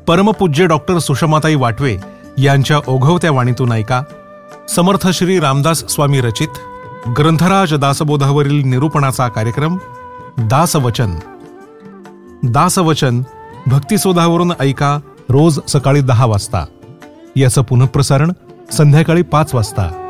परमपूज्य डॉक्टर सुषमाताई वाटवे यांच्या ओघवत्या वाणीतून ऐका समर्थ श्री रामदास स्वामी रचित ग्रंथराज दासबोधावरील निरूपणाचा कार्यक्रम दासवचन. दासवचन भक्तिसोधावरून ऐका रोज सकाळी 10 वाजता. याचं पुनःप्रसारण संध्याकाळी 5 वाजता.